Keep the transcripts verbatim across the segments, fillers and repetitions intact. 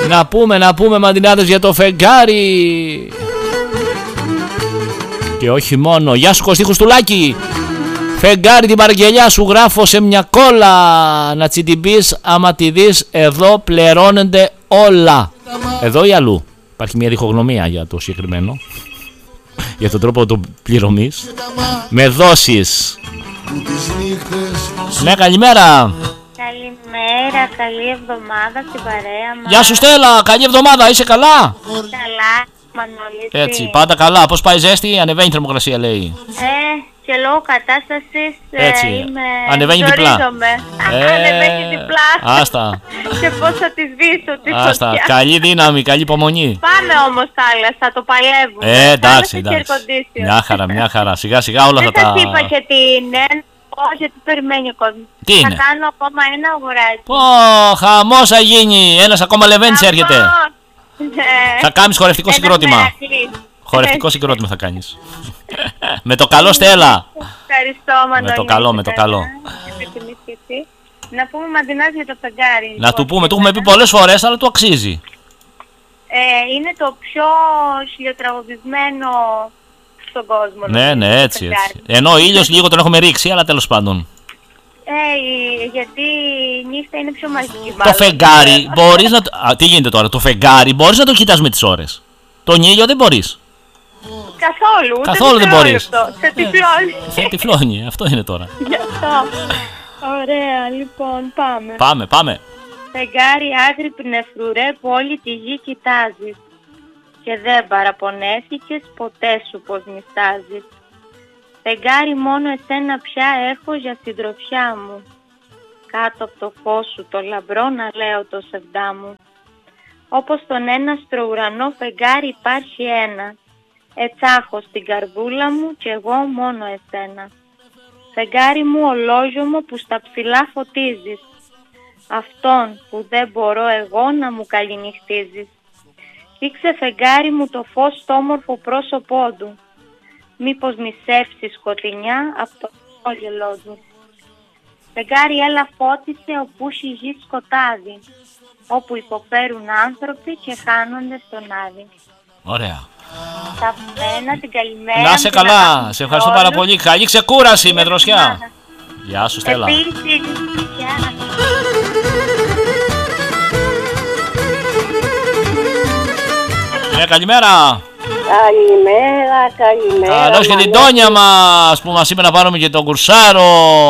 Να πούμε, να πούμε μαντινάδες για το φεγγάρι. Και όχι μόνο. Γεια σου Κωστή Χουστουλάκη. Φεγγάρι την παραγγελιά σου γράφω σε μια κόλλα. Να τσιτιμπείς άμα τη δεις. Εδώ πληρώνονται όλα. Εδώ ή αλλού? Υπάρχει μια διχογνωμία για το συγκεκριμένο. Για τον τρόπο του πληρωμής. Με δόσεις. Ναι, καλημέρα. Καλημέρα, καλή εβδομάδα στην παρέα μας. Γεια σου Στέλλα, καλή εβδομάδα, είσαι καλά? Καλά, Μανώλη. Έτσι, πάντα καλά. Πώς πάει ζέστη? Ανεβαίνει η θερμοκρασία, λέει. Ε, και λόγω κατάστασης Έτσι, ε, είμαι... ανεβαίνει διπλά. Ε, ανεβαίνει διπλά. Άστα. Και πώς θα τη σβήσω τη Άστα, φωτιά. καλή δύναμη, καλή υπομονή. Πάμε όμως θάλασσα, το παλεύουμε. Ε, εντάξει, Θάλασσα εντάξει. και Μια χαρά, μια χαρά. Σιγά σιγά όλα θα Δεν τα... σας είπα και τι είναι. Όχι, γιατί περιμένει ο κόσμος. Τι είναι? Θα κάνω ακόμα ένα αγοράκι. Πω, χαμός θα γίνει. Ένας ακόμα Λεβέντης έρχεται. Ναι. Θα κάνεις χορευτικό Ένας συγκρότημα. Μερακλής. Χορευτικό συγκρότημα θα κάνεις. Με το καλό Στέλλα. Ευχαριστώ, Μανώλη. Με το καλό, με το καλό. Να πούμε Μαντινάς για το φεγγάρι. Να του πούμε, το έχουμε πει πολλές φορές, αλλά του αξίζει. Ε, είναι το πιο χιλιοτραγωδισμένο στον κόσμο. Ναι, ναι, έτσι, έτσι. Ενώ ο ήλιος λίγο τον έχουμε ρίξει, αλλά τέλος πάντων. Ε, γιατί η νύχτα είναι πιο μαγική. Το φεγγάρι μπορείς να το... Α, τι γίνεται τώρα, το φεγγάρι μπορείς να το κοιτάς με τις ώρες. Τον ήλιο δεν μπορείς. Καθόλου. Καθόλου δεν μπορείς. Σε τυφλώνει. Σε τυφλώνει, αυτό είναι τώρα. Γι' αυτό. Ωραία, λοιπόν, πάμε. Πάμε, πάμε. Φεγγάρι άγρυπνε νεφρουρέ που όλη τη γη κοιτάζεις και δεν παραπονέθηκες ποτέ σου πως νιστάζεις. Φεγγάρι μόνο εσένα πια έχω για συντροφιά μου. Κάτω από το φως σου το λαμπρό να λέω το σεβδά μου. Όπως τον έναστρο ουρανό φεγγάρι υπάρχει ένα. Ετσάχω στην καρδούλα μου κι εγώ μόνο εσένα. Φεγγάρι μου ολόζωμο που στα ψηλά φωτίζεις. Αυτόν που δεν μπορώ εγώ να μου καληνυχτίζεις. Δείξε φεγγάρι μου το φως στο όμορφο πρόσωπό του. Μήπως μισεύσει σκοτεινιά από το χαμόγελό του. Φεγγάρι έλα φώτισε όπου έχει γη σκοτάδι. Όπου υποφέρουν άνθρωποι και χάνονται στον άδει. Ωραία. Τα πένα, την καλημέρα. Να είσαι καλά, σε ευχαριστώ πάρα πολύ. Καλή ξεκούραση με δροσιά. Γεια σου Στέλλα. Επίσης, γεια. Ναι, καλημέρα. Καλημέρα, καλημέρα. Καλώς και την Τόνια μας που μας είπε να πάρουμε και τον κουρσάρο.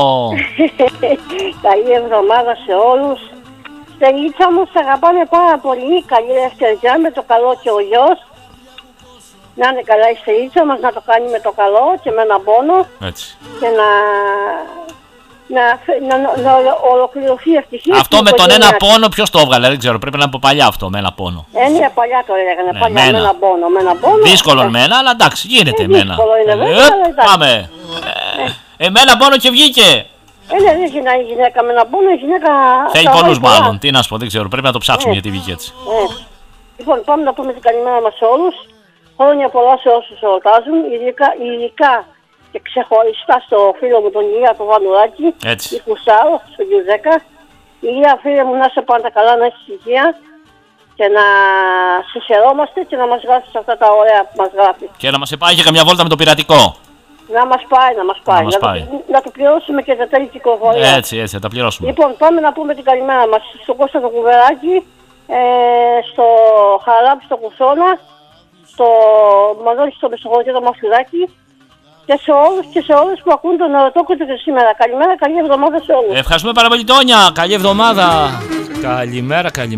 Καλή εβδομάδα σε όλους. Στελίτσα μου, σ' αγαπάμε πάρα πολύ. Καλή δευτεριά με το καλό και ο γιος. Να είναι καλά η Στελίτσα μας, να το κάνει με το καλό και με έναν πόνο. Έτσι. Και να, να, να, να ολοκληρωθεί ευτυχία. Αυτό με τον ένα πόνο ποιος το έβγαλε, δεν ξέρω, πρέπει να είναι από παλιά αυτό, με ένα πόνο. Ε, ναι, παλιά το έλεγανε, Ναι, παλιά, με με ένα. ένα πόνο, με ένα πόνο. Δύσκολο με ένα, αλλά εντάξει, γίνεται Ε, με ένα. δύσκολο είναι, βέβαια, Ε, αλλά εντάξει. Πάμε. Ε, Εμένα πόνο και βγήκε. Ε, ναι, δεν είναι η γυναίκα με ένα πόνο, η γυναίκα... Θέλει τα πολλούς βάλει πολλά. μάλλον, τι να σου πω, δεν ξέρω, πρέπει να το ψάξουμε Ε. γιατί βγήκε έτσι. Ε. Λοιπόν, πάμε να πούμε την καλημέρα μας σε όλους. Χρόνια πολλά σε όσους εορτάζουν, ειδικά, ειδικά και ξεχωριστά στο φίλο μου τον Ηλία τον Βανουράκη, Έτσι. η Κουσάρο, στον Γιουζέκα. Ηλία, φίλε μου, να είσαι πάντα καλά, να έχεις υγεία και να σε χαιρόμαστε και να μας γράφεις αυτά τα ωραία που μας γράφεις. Και να μας πάει και καμιά βόλτα με το πειρατικό. Να μας πάει, να μας πάει. Να μας να, πάει. Το, να το πληρώσουμε και τα τέλη κυκλοφορία. Έτσι, έτσι, θα τα πληρώσουμε. Λοιπόν, πάμε να πούμε την καλημέρα μας στον Κώστα το Κουβεράκι, ε, στο Χαράπ, στο Κουσόνα, στο Μανώλη, στο Μεσογωγείο το Μαφιδάκι και σε όλους και σε όλους που ακούν τον ερωτόκοτο και σήμερα. Καλημέρα, καλή εβδομάδα σε όλους. Ευχαριστούμε πάρα πολύ Τόνια, καλή εβδομάδα. Καλημέρα, καλημέρα.